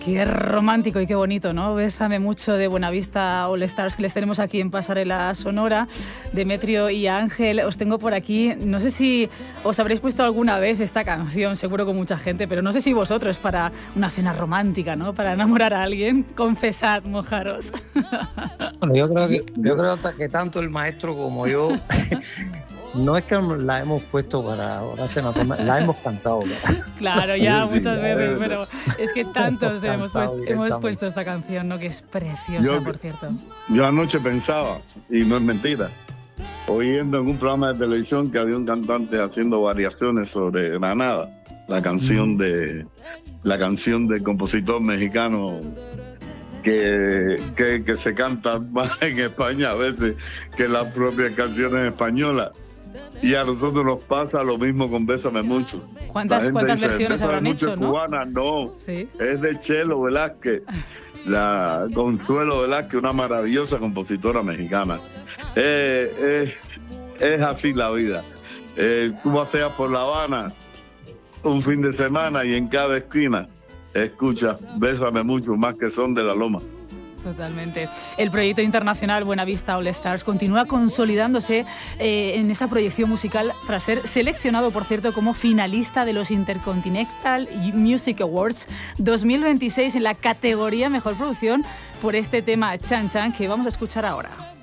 Qué romántico y qué bonito, ¿no? Bésame mucho de Buenavista All Stars, que les tenemos aquí en Pasarela Sonora. Demetrio y Ángel, os tengo por aquí. No sé si os habréis puesto alguna vez esta canción, seguro con mucha gente, pero no sé si vosotros, para una cena romántica, ¿no? Para enamorar a alguien, confesad, mojaros. Bueno, yo creo que tanto el maestro como yo no es que la hemos puesto para una cena romántica, la hemos cantado. Claro, ya muchas veces, pero es que tantos hemos puesto esta canción, ¿no? Que es preciosa, por cierto. Yo anoche pensaba, y no es mentira, oyendo en un programa de televisión que había un cantante haciendo variaciones sobre Granada, la canción del compositor mexicano que se canta más en España a veces que las propias canciones españolas. Y a nosotros nos pasa lo mismo con Bésame Mucho. ¿Cuántas versiones habrán hecho, no? Cubana, no. ¿Sí? Es de Chelo Velázquez, la Consuelo Velázquez, una maravillosa compositora mexicana. Es así la vida. Tú paseas por La Habana un fin de semana y en cada esquina escuchas Bésame Mucho, más que Son de la Loma. Totalmente. El proyecto internacional Buenavista All Stars continúa consolidándose en esa proyección musical tras ser seleccionado, por cierto, como finalista de los Intercontinental Music Awards 2026 en la categoría Mejor Producción por este tema Chan Chan que vamos a escuchar ahora.